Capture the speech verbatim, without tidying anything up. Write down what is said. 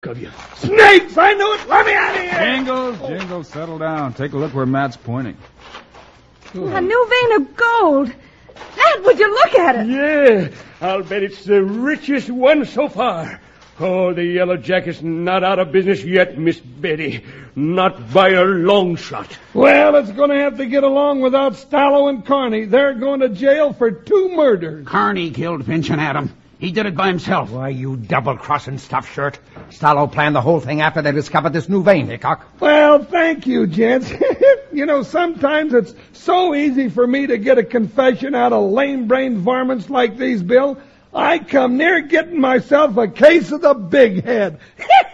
of you. Snakes! I knew it! Let me out of here! Jingles, Jingles, settle down. Take a look where Matt's pointing. A new vein of gold. Matt, would you look at it? Yeah, I'll bet it's the richest one so far. Oh, the Yellow Jacket's not out of business yet, Miss Betty. Not by a long shot. Well, it's going to have to get along without Stallo and Carney. They're going to jail for two murders. Carney killed Finch and Adam. He did it by himself. Why, you double-crossing stuffed shirt. Stallo planned the whole thing after they discovered this new vein, Hickok. Well, thank you, gents. You know, sometimes it's so easy for me to get a confession out of lame-brained varmints like these, Bill. I come near getting myself a case of the big head.